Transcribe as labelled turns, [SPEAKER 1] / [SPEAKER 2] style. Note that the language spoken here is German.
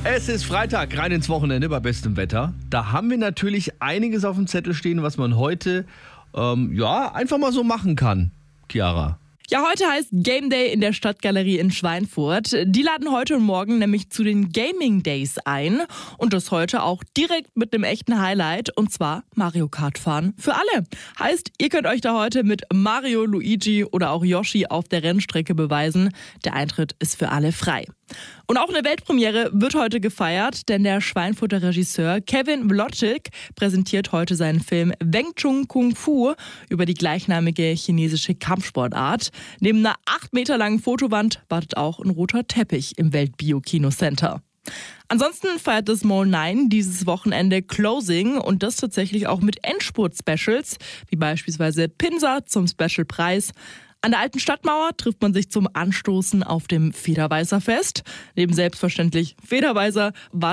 [SPEAKER 1] Es ist Freitag, rein ins Wochenende bei bestem Wetter. Da haben wir natürlich einiges auf dem Zettel stehen, was man heute einfach mal so machen kann. Chiara.
[SPEAKER 2] Ja, heute heißt Game Day in der Stadtgalerie in Schweinfurt. Die laden heute und morgen nämlich zu den Gaming Days ein. Und das heute auch direkt mit einem echten Highlight, und zwar Mario Kart fahren für alle. Heißt, ihr könnt euch da heute mit Mario, Luigi oder auch Yoshi auf der Rennstrecke beweisen. Der Eintritt ist für alle frei. Und auch eine Weltpremiere wird heute gefeiert, denn der Schweinfurter Regisseur Kevin Wloschik präsentiert heute seinen Film Wing Chun Kung Fu über die gleichnamige chinesische Kampfsportart. Neben einer 8 Meter langen Fotowand wartet auch ein roter Teppich im Weltbio-Kino-Center. Ansonsten feiert das Mall 9 dieses Wochenende Closing und das tatsächlich auch mit Endspurt-Specials, wie beispielsweise Pinsa zum Specialpreis. An der alten Stadtmauer trifft man sich zum Anstoßen auf dem Federweißer Fest. Neben selbstverständlich Federweißer